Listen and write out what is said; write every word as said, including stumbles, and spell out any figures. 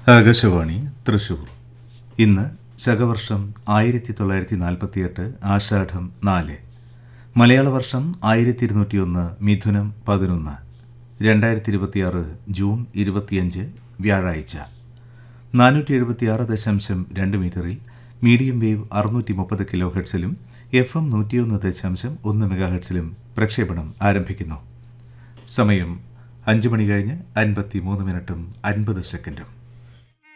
ആകാശവാണി തൃശൂർ. ഇന്ന് ശകവർഷം ആയിരത്തി തൊള്ളായിരത്തി നാൽപ്പത്തിയെട്ട് ആഷാഢം നാല്, മലയാള വർഷം ആയിരത്തി ഇരുന്നൂറ്റി ഒന്ന് മിഥുനം പതിനൊന്ന്, രണ്ടായിരത്തി ഇരുപത്തിയാറ് ജൂൺ ഇരുപത്തിയഞ്ച് വ്യാഴാഴ്ച. നാനൂറ്റി എഴുപത്തിയാറ് ദശാംശം രണ്ട് മീറ്ററിൽ മീഡിയം വേവ് അറുന്നൂറ്റി മുപ്പത് കിലോ ഹെർട്സിലും എഫ് എം നൂറ്റിയൊന്ന് ദശാംശം ഒന്ന് മെഗാ ഹെർട്സിലും പ്രക്ഷേപണം ആരംഭിക്കുന്നു. സമയം അഞ്ച് മണി കഴിഞ്ഞ് അൻപത്തി മൂന്ന് മിനിറ്റും അൻപത് സെക്കൻഡും.